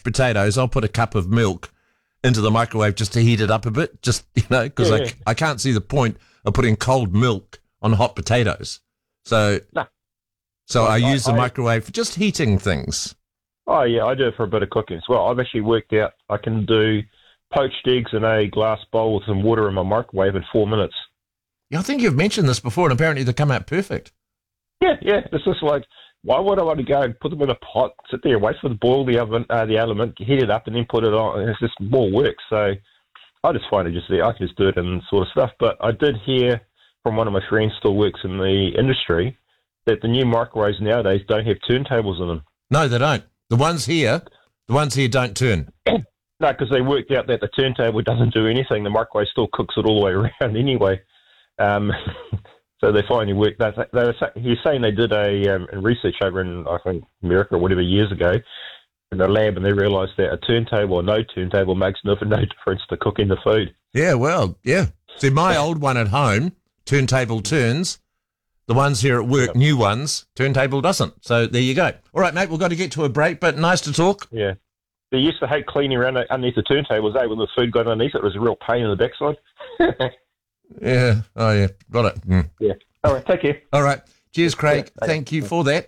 mashed potatoes, I'll put a cup of milk into the microwave just to heat it up a bit, just, because I can't see the point of putting cold milk on hot potatoes. So I use the microwave for just heating things. Oh, yeah, I do it for a bit of cooking as well. I've actually worked out I can do poached eggs in a glass bowl with some water in my microwave in 4 minutes. Yeah, I think you've mentioned this before, and apparently they come out perfect. Yeah. It's just like, why would I want to go and put them in a pot, sit there, wait for the boil the element, heat it up, and then put it on? And it's just more work. So I just find it I can just do it and sort of stuff. But I did hear from one of my friends still works in the industry that the new microwaves nowadays don't have turntables in them. No, they don't. The ones here don't turn. No, because they worked out that the turntable doesn't do anything. The microwave still cooks it all the way around anyway. So they finally worked. He's saying they did a research over in, I think, America or whatever years ago in a lab, and they realised that a turntable or no turntable makes no difference to cooking the food. Yeah, well, yeah. See, my old one at home, turntable turns. The ones here at work, new ones, turntable doesn't. So there you go. All right, mate, we've got to get to a break, but nice to talk. Yeah. They used to hate cleaning around underneath the turntables, when the food got underneath it. It was a real pain in the backside. Yeah. Oh, yeah. Got it. Mm. Yeah. All right, take care. All right. Cheers, Craig. Yeah, thank you for that.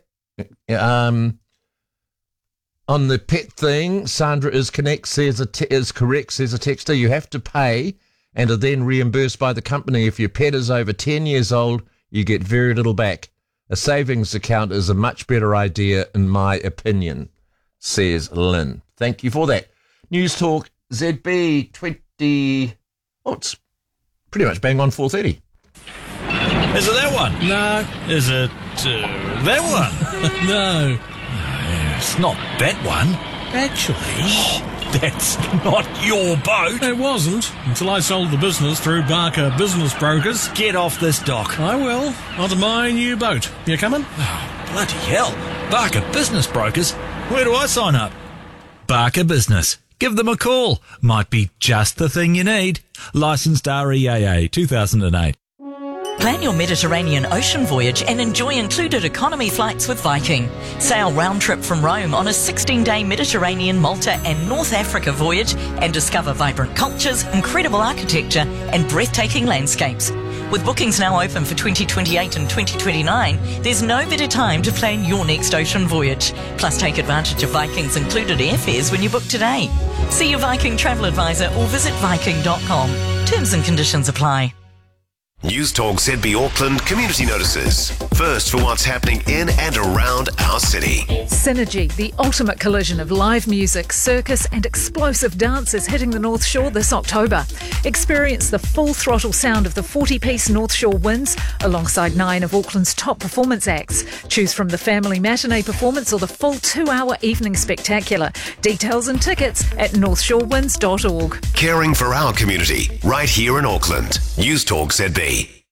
On the pet thing, Sandra is correct, says a texter. You have to pay and are then reimbursed by the company. If your pet is over 10 years old, you get very little back. A savings account is a much better idea, in my opinion, says Lynn. Thank you for that. News Talk ZB 20. Oh, it's pretty much bang on 4:30. Is it that one? No. Is it that one? No. It's not that one. Actually, that's not your boat. it wasn't until I sold the business through Barker Business Brokers. Get off this dock. I will. Onto my new boat. You coming? Oh, bloody hell. Barker Business Brokers? Where do I sign up? Barker Business. Give them a call. Might be just the thing you need. Licensed REAA 2008. Plan your Mediterranean ocean voyage and enjoy included economy flights with Viking. Sail round trip from Rome on a 16-day Mediterranean, Malta and North Africa voyage and discover vibrant cultures, incredible architecture and breathtaking landscapes. With bookings now open for 2028 and 2029, there's no better time to plan your next ocean voyage. Plus, take advantage of Viking's included airfares when you book today. See your Viking travel advisor or visit viking.com. Terms and conditions apply. News Talk ZB Auckland community notices. First for what's happening in and around our city. Synergy, the ultimate collision of live music, circus and explosive dance is hitting the North Shore this October. Experience the full throttle sound of the 40-piece North Shore Winds alongside 9 of Auckland's top performance acts. Choose from the family matinee performance or the full 2-hour evening spectacular. Details and tickets at northshorewinds.org. Caring for our community right here in Auckland. News Talk ZB.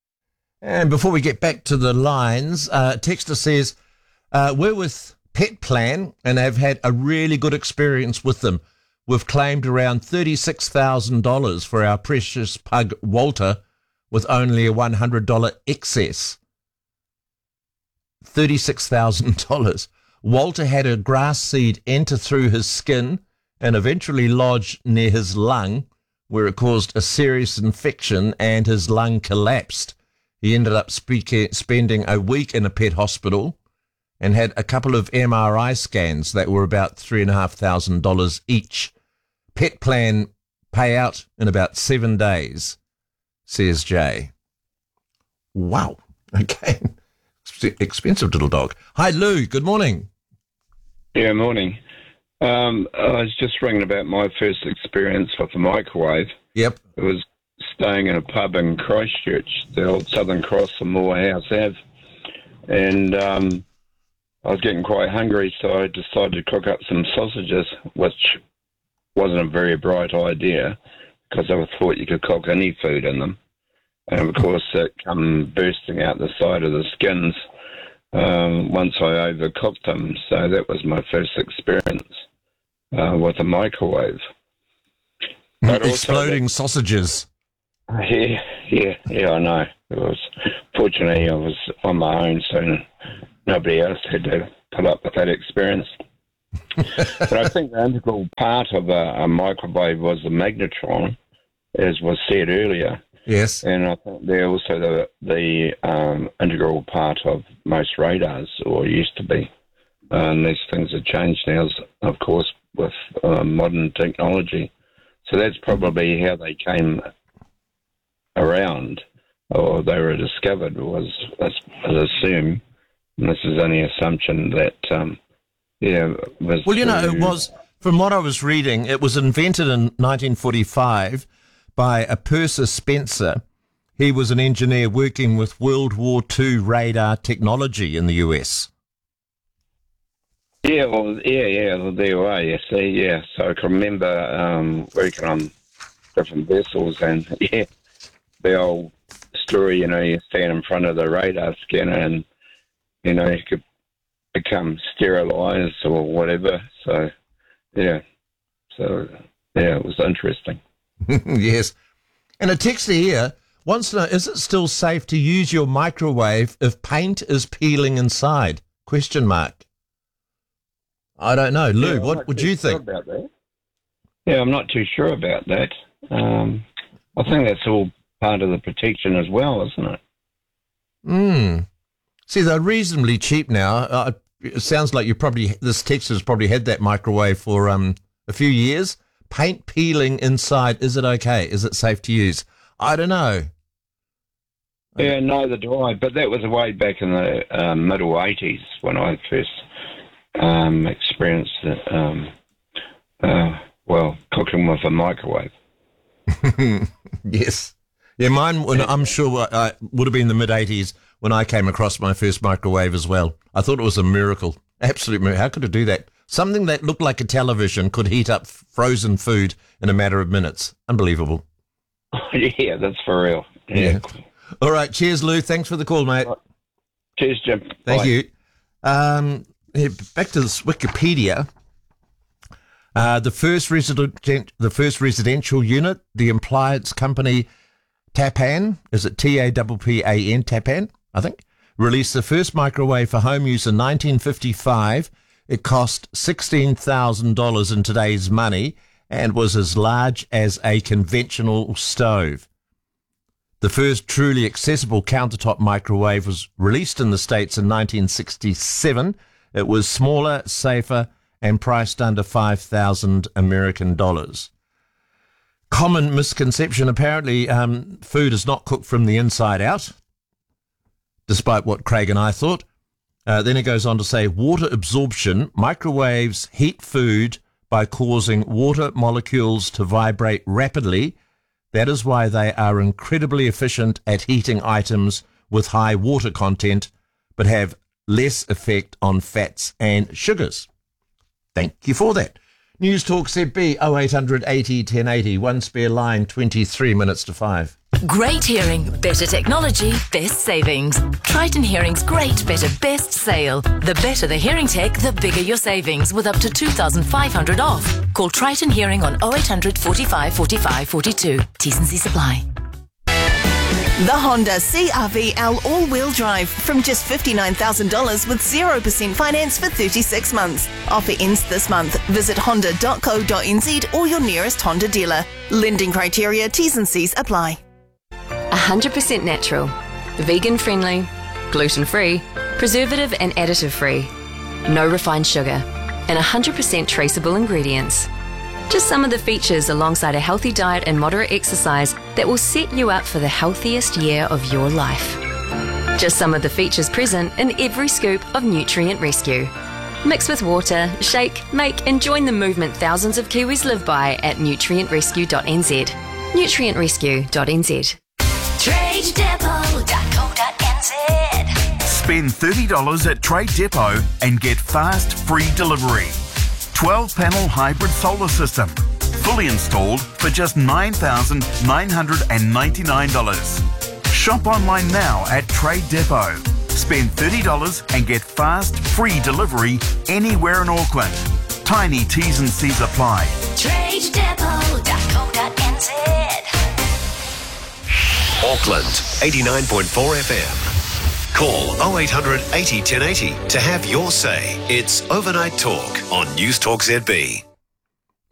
And before we get back to the lines, Texter says, we're with Pet Plan and have had a really good experience with them. We've claimed around $36,000 for our precious pug Walter with only a $100 excess. $36,000. Walter had a grass seed enter through his skin and eventually lodge near his lung, where it caused a serious infection and his lung collapsed. He ended up spending a week in a pet hospital and had a couple of MRI scans that were about $3,500 each. Pet Plan payout in about 7 days, says Jay. Wow. Okay. Expensive little dog. Hi, Lou. Good morning. Yeah, morning. I was just ringing about my first experience with the microwave. Yep. It was staying in a pub in Christchurch, the old Southern Cross and Moorhouse Ave. And I was getting quite hungry, so I decided to cook up some sausages, which wasn't a very bright idea because I thought you could cook any food in them. And, of course, it come bursting out the side of the skins once I overcooked them. So that was my first experience with a microwave. But exploding sausages. Yeah, I know. It was, fortunately, I was on my own, so nobody else had to put up with that experience. But I think the integral part of a microwave was the magnetron, as was said earlier. Yes. And I think they're also the integral part of most radars, or used to be. And these things have changed now, of course, with modern technology. So that's probably how they came around, or they were discovered, was, I assume, and this is only assumption, that, was... Well, it was, from what I was reading, it was invented in 1945 by a Purser Spencer. He was an engineer working with World War II radar technology in the US. Yeah, well, there you are, you see, yeah. So I can remember working on different vessels, and, yeah, the old story, you stand in front of the radar scanner and, you could become sterilized or whatever. So, yeah. It was interesting. Yes. And a texter here wants to know, is it still safe to use your microwave if paint is peeling inside? ? I don't know. Lou, what would you think? About that. Yeah, I'm not too sure about that. I think that's all part of the protection as well, isn't it? See, they're reasonably cheap now. It sounds like this texter's probably had that microwave for a few years. Paint peeling inside, is it okay? Is it safe to use? I don't know. Yeah, neither do I. But that was way back in the middle 80s when I first experienced cooking with a microwave. Yes. Yeah, mine, I'm sure, would have been the mid-80s when I came across my first microwave as well. I thought it was a miracle. Absolute miracle. How could it do that? Something that looked like a television could heat up frozen food in a matter of minutes. Unbelievable. Yeah, that's for real. Yeah. All right. Cheers, Lou. Thanks for the call, mate. Cheers, Jim. Thank you. Back to this Wikipedia. The first residential unit, the appliance company Tappan, is it T-A-P-P-A-N, Tappan, I think, released the first microwave for home use in 1955. It cost $16,000 in today's money and was as large as a conventional stove. The first truly accessible countertop microwave was released in the States in 1967. It was smaller, safer, and priced under $5,000 American dollars. Common misconception, apparently, food is not cooked from the inside out, despite what Craig and I thought. Then it goes on to say, water absorption. Microwaves heat food by causing water molecules to vibrate rapidly. That is why they are incredibly efficient at heating items with high water content, but have less effect on fats and sugars. Thank you for that. News Talk ZB 0800 80 1080. One spare line, 23 minutes to 5. Great hearing, better technology, best savings. Triton Hearing's great, better, best sale. The better the hearing tech, the bigger your savings, with up to $2,500 off. Call Triton Hearing on 0800 45 45 42. T&C Supply. The Honda CR-V L all-wheel drive from just $59,000 with 0% finance for 36 months. Offer ends this month. Visit honda.co.nz or your nearest Honda dealer. Lending criteria, T's and C's apply. 100% natural, vegan-friendly, gluten-free, preservative and additive-free, no refined sugar, and 100% traceable ingredients. Just some of the features alongside a healthy diet and moderate exercise that will set you up for the healthiest year of your life. Just some of the features present in every scoop of Nutrient Rescue. Mix with water, shake, make and join the movement thousands of Kiwis live by at nutrientrescue.nz. nutrientrescue.nz. TradeDepot.co.nz. Spend $30 at Trade Depot and get fast, free delivery. 12-panel hybrid solar system, fully installed for just $9,999. Shop online now at Trade Depot. Spend $30 and get fast, free delivery anywhere in Auckland. Tiny T's and C's apply. TradeDepot.co.nz. Auckland 89.4 FM. Call 0800 80 1080 to have your say. It's Overnight Talk on News Talk ZB.